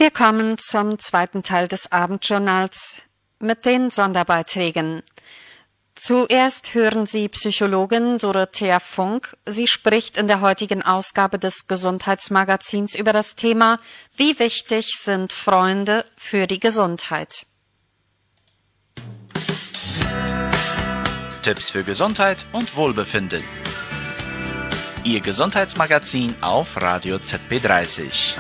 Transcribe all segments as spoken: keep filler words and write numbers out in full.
Wir kommen zum zweiten Teil des Abendjournals mit den Sonderbeiträgen. Zuerst hören Sie Psychologin Dorothea Funk. Sie spricht in der heutigen Ausgabe des Gesundheitsmagazins über das Thema: Wie wichtig sind Freunde für die Gesundheit? Tipps für Gesundheit und Wohlbefinden. Ihr Gesundheitsmagazin auf Radio Z P dreißig.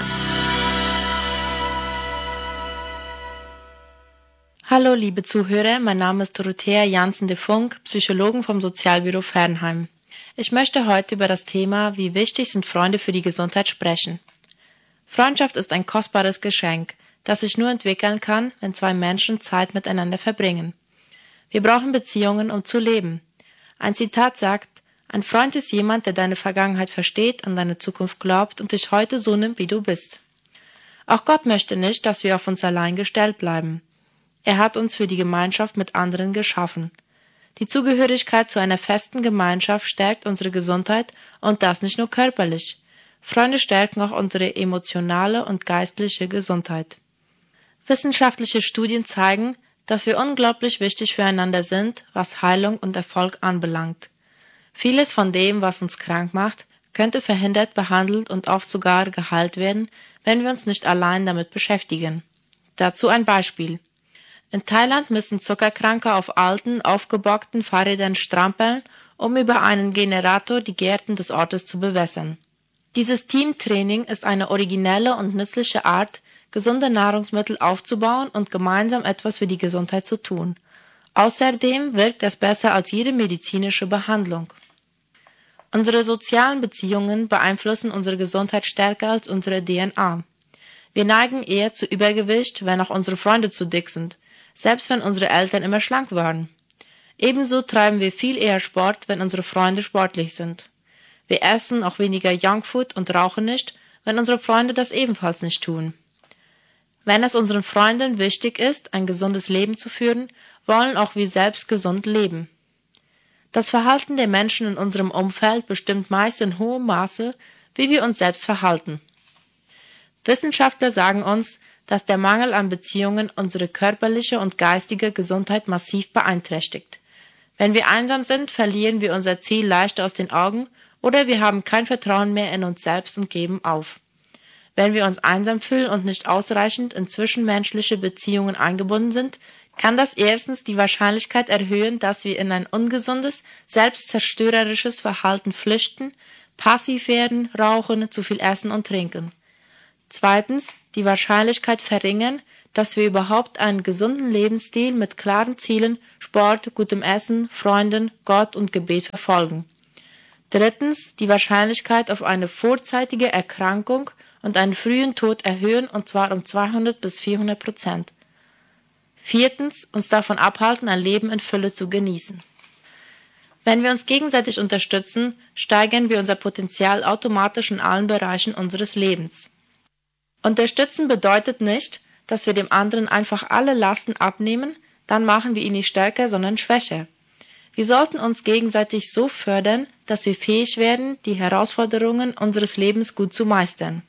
Hallo liebe Zuhörer, mein Name ist Dorothea Jansen de Funk, Psychologin vom Sozialbüro Fernheim. Ich möchte heute über das Thema, wie wichtig sind Freunde für die Gesundheit, sprechen. Freundschaft ist ein kostbares Geschenk, das sich nur entwickeln kann, wenn zwei Menschen Zeit miteinander verbringen. Wir brauchen Beziehungen, um zu leben. Ein Zitat sagt: Ein Freund ist jemand, der deine Vergangenheit versteht, an deine Zukunft glaubt und dich heute so nimmt, wie du bist. Auch Gott möchte nicht, dass wir auf uns allein gestellt bleiben. Er hat uns für die Gemeinschaft mit anderen geschaffen. Die Zugehörigkeit zu einer festen Gemeinschaft stärkt unsere Gesundheit, und das nicht nur körperlich. Freunde stärken auch unsere emotionale und geistliche Gesundheit. Wissenschaftliche Studien zeigen, dass wir unglaublich wichtig füreinander sind, was Heilung und Erfolg anbelangt. Vieles von dem, was uns krank macht, könnte verhindert, behandelt und oft sogar geheilt werden, wenn wir uns nicht allein damit beschäftigen. Dazu ein Beispiel. In Thailand müssen Zuckerkranke auf alten, aufgebockten Fahrrädern strampeln, um über einen Generator die Gärten des Ortes zu bewässern. Dieses Teamtraining ist eine originelle und nützliche Art, gesunde Nahrungsmittel aufzubauen und gemeinsam etwas für die Gesundheit zu tun. Außerdem wirkt es besser als jede medizinische Behandlung. Unsere sozialen Beziehungen beeinflussen unsere Gesundheit stärker als unsere D N A. Wir neigen eher zu Übergewicht, wenn auch unsere Freunde zu dick sind, selbst wenn unsere Eltern immer schlank waren. Ebenso treiben wir viel eher Sport, wenn unsere Freunde sportlich sind. Wir essen auch weniger Junkfood und rauchen nicht, wenn unsere Freunde das ebenfalls nicht tun. Wenn es unseren Freunden wichtig ist, ein gesundes Leben zu führen, wollen auch wir selbst gesund leben. Das Verhalten der Menschen in unserem Umfeld bestimmt meist in hohem Maße, wie wir uns selbst verhalten. Wissenschaftler sagen uns, dass der Mangel an Beziehungen unsere körperliche und geistige Gesundheit massiv beeinträchtigt. Wenn wir einsam sind, verlieren wir unser Ziel leicht aus den Augen oder wir haben kein Vertrauen mehr in uns selbst und geben auf. Wenn wir uns einsam fühlen und nicht ausreichend in zwischenmenschliche Beziehungen eingebunden sind, kann das erstens die Wahrscheinlichkeit erhöhen, dass wir in ein ungesundes, selbstzerstörerisches Verhalten flüchten, passiv werden, rauchen, zu viel essen und trinken. Zweitens die Wahrscheinlichkeit verringern, dass wir überhaupt einen gesunden Lebensstil mit klaren Zielen, Sport, gutem Essen, Freunden, Gott und Gebet verfolgen. Drittens die Wahrscheinlichkeit auf eine vorzeitige Erkrankung und einen frühen Tod erhöhen, und zwar um zweihundert bis vierhundert Prozent. Viertens uns davon abhalten, ein Leben in Fülle zu genießen. Wenn wir uns gegenseitig unterstützen, steigern wir unser Potenzial automatisch in allen Bereichen unseres Lebens. Unterstützen bedeutet nicht, dass wir dem anderen einfach alle Lasten abnehmen, dann machen wir ihn nicht stärker, sondern schwächer. Wir sollten uns gegenseitig so fördern, dass wir fähig werden, die Herausforderungen unseres Lebens gut zu meistern.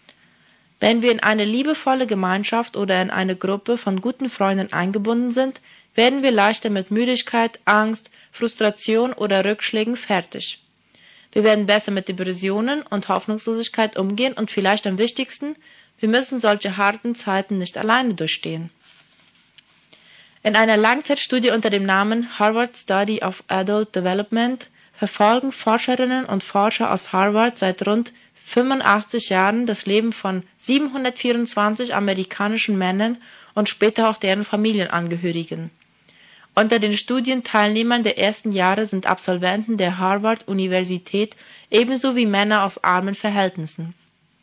Wenn wir in eine liebevolle Gemeinschaft oder in eine Gruppe von guten Freunden eingebunden sind, werden wir leichter mit Müdigkeit, Angst, Frustration oder Rückschlägen fertig. Wir werden besser mit Depressionen und Hoffnungslosigkeit umgehen und vielleicht am wichtigsten, wir müssen solche harten Zeiten nicht alleine durchstehen. In einer Langzeitstudie unter dem Namen Harvard Study of Adult Development verfolgen Forscherinnen und Forscher aus Harvard seit rund fünfundachtzig Jahren das Leben von siebenhundertvierundzwanzig amerikanischen Männern und später auch deren Familienangehörigen. Unter den Studienteilnehmern der ersten Jahre sind Absolventen der Harvard-Universität ebenso wie Männer aus armen Verhältnissen.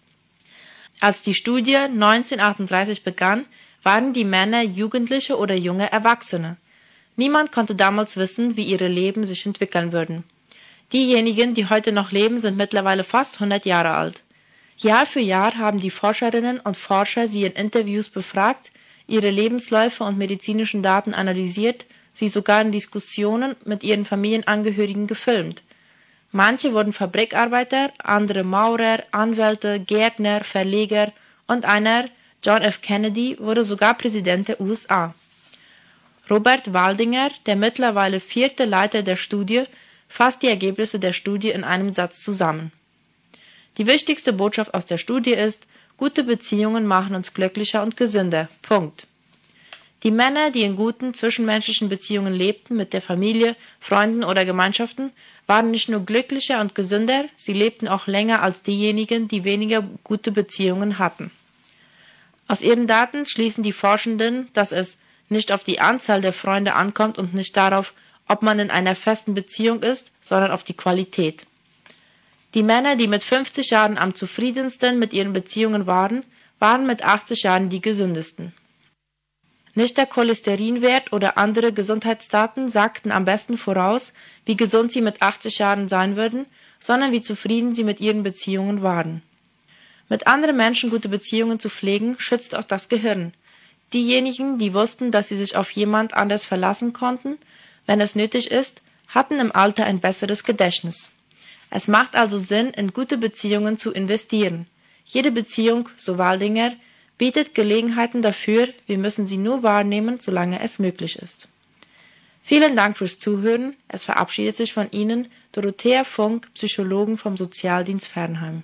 Als die Studie neunzehnhundertachtunddreißig begann, waren die Männer Jugendliche oder junge Erwachsene. Niemand konnte damals wissen, wie ihre Leben sich entwickeln würden. Diejenigen, die heute noch leben, sind mittlerweile fast hundert Jahre alt. Jahr für Jahr haben die Forscherinnen und Forscher sie in Interviews befragt, ihre Lebensläufe und medizinischen Daten analysiert, sie sogar in Diskussionen mit ihren Familienangehörigen gefilmt. Manche wurden Fabrikarbeiter, andere Maurer, Anwälte, Gärtner, Verleger und einer, John F. Kennedy wurde sogar Präsident der U S A. Robert Waldinger, der mittlerweile vierte Leiter der Studie, fasst die Ergebnisse der Studie in einem Satz zusammen. Die wichtigste Botschaft aus der Studie ist, gute Beziehungen machen uns glücklicher und gesünder. Punkt. Die Männer, die in guten zwischenmenschlichen Beziehungen lebten, mit der Familie, Freunden oder Gemeinschaften, waren nicht nur glücklicher und gesünder, sie lebten auch länger als diejenigen, die weniger gute Beziehungen hatten. Aus ihren Daten schließen die Forschenden, dass es nicht auf die Anzahl der Freunde ankommt und nicht darauf, ob man in einer festen Beziehung ist, sondern auf die Qualität. Die Männer, die mit fünfzig Jahren am zufriedensten mit ihren Beziehungen waren, waren mit achtzig Jahren die gesündesten. Nicht der Cholesterinwert oder andere Gesundheitsdaten sagten am besten voraus, wie gesund sie mit achtzig Jahren sein würden, sondern wie zufrieden sie mit ihren Beziehungen waren. Mit anderen Menschen gute Beziehungen zu pflegen, schützt auch das Gehirn. Diejenigen, die wussten, dass sie sich auf jemand anders verlassen konnten, wenn es nötig ist, hatten im Alter ein besseres Gedächtnis. Es macht also Sinn, in gute Beziehungen zu investieren. Jede Beziehung, so Waldinger, bietet Gelegenheiten dafür, wir müssen sie nur wahrnehmen, solange es möglich ist. Vielen Dank fürs Zuhören. Es verabschiedet sich von Ihnen Dorothea Funk, Psychologin vom Sozialdienst Fernheim.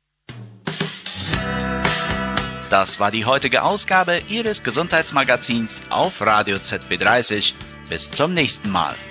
Das war die heutige Ausgabe Ihres Gesundheitsmagazins auf Radio Z B dreißig. Bis zum nächsten Mal.